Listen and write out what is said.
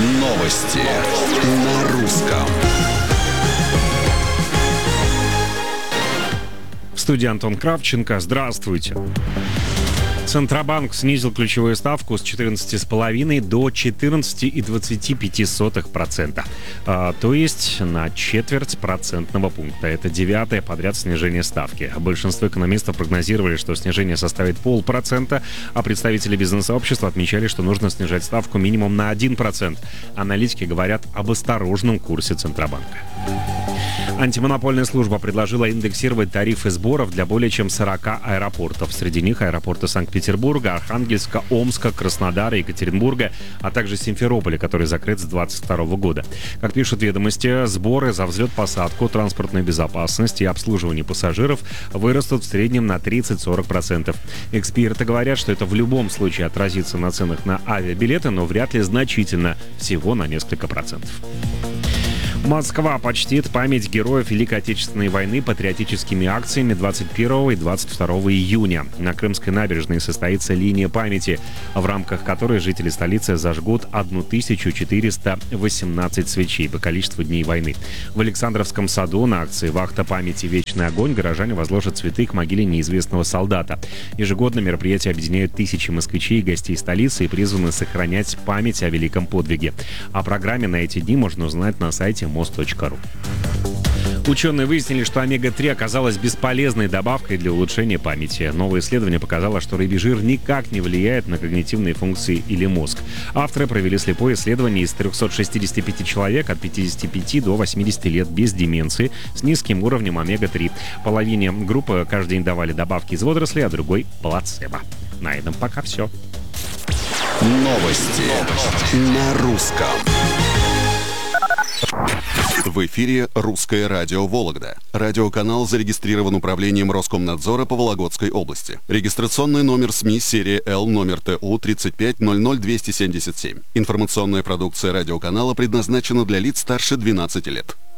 Новости на русском. В студии Антон Кравченко. Здравствуйте. Центробанк снизил ключевую ставку с 14,5 до 14,25%. То есть на четверть процентного пункта. Это 9-е подряд снижение ставки. Большинство экономистов прогнозировали, что снижение составит 0,5%, а представители бизнес-сообщества отмечали, что нужно снижать ставку минимум на 1%. Аналитики говорят об осторожном курсе Центробанка. Антимонопольная служба предложила индексировать тарифы сборов для более чем 40 аэропортов. Среди них аэропорты Санкт-Петербурга, Архангельска, Омска, Краснодара, Екатеринбурга, а также Симферополя, который закрыт с 2022 года. Как пишут ведомости, сборы за взлет-посадку, транспортную безопасность и обслуживание пассажиров вырастут в среднем на 30-40%. Эксперты говорят, что это в любом случае отразится на ценах на авиабилеты, но вряд ли значительно, всего на несколько процентов. Москва почтит память героев Великой Отечественной войны патриотическими акциями 21 и 22 июня. На Крымской набережной состоится линия памяти, в рамках которой жители столицы зажгут 1418 свечей по количеству дней войны. В Александровском саду на акции «Вахта памяти. Вечный огонь» горожане возложат цветы к могиле неизвестного солдата. Ежегодно мероприятие объединяют тысячи москвичей и гостей столицы и призваны сохранять память о великом подвиге. О программе на эти дни можно узнать на сайте most.ru. Ученые выяснили, что омега-3 оказалась бесполезной добавкой для улучшения памяти. Новое исследование показало, что рыбий жир никак не влияет на когнитивные функции или мозг. Авторы провели слепое исследование из 365 человек от 55 до 80 лет без деменции с низким уровнем омега-3. Половине группы каждый день давали добавки из водорослей, а другой – плацебо. На этом пока все. Новости на русском. В эфире «Русское радио Вологда». Радиоканал зарегистрирован управлением Роскомнадзора по Вологодской области. Регистрационный номер СМИ серия Л номер ТУ 3500277. Информационная продукция радиоканала предназначена для лиц старше 12 лет.